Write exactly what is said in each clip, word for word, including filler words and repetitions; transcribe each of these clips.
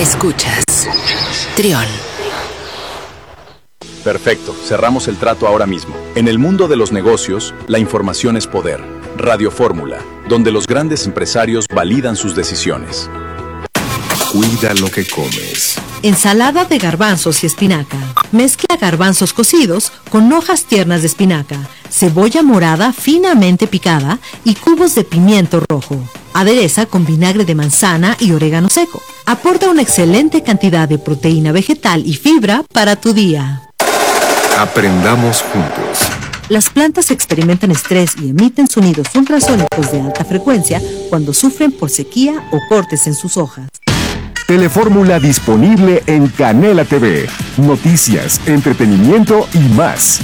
Escuchas Trión. Perfecto, cerramos el trato ahora mismo. En el mundo de los negocios, la información es poder. Radio Fórmula, donde los grandes empresarios validan sus decisiones. Cuida lo que comes. Ensalada de garbanzos y espinaca. Mezcla garbanzos cocidos con hojas tiernas de espinaca, cebolla morada finamente picada y cubos de pimiento rojo. Adereza con vinagre de manzana y orégano seco. Aporta una excelente cantidad de proteína vegetal y fibra para tu día. Aprendamos juntos. Las plantas experimentan estrés y emiten sonidos ultrasónicos de alta frecuencia cuando sufren por sequía o cortes en sus hojas. Telefórmula disponible en Canela T V. Noticias, entretenimiento y más.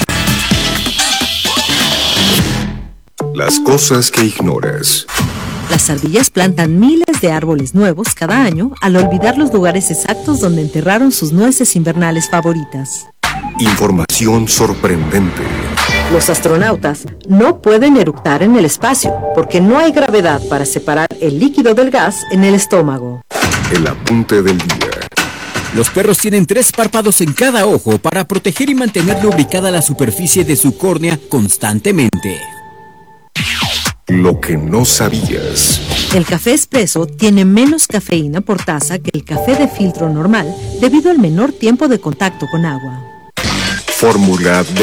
Las cosas que ignoras. Las ardillas plantan miles de árboles nuevos cada año al olvidar los lugares exactos donde enterraron sus nueces invernales favoritas. Información sorprendente. Los astronautas no pueden eructar en el espacio porque no hay gravedad para separar el líquido del gas en el estómago. El apunte del día. Los perros tienen tres párpados en cada ojo para proteger y mantener lubricada la superficie de su córnea constantemente. Lo que no sabías. El café expreso tiene menos cafeína por taza que el café de filtro normal debido al menor tiempo de contacto con agua. Fórmula de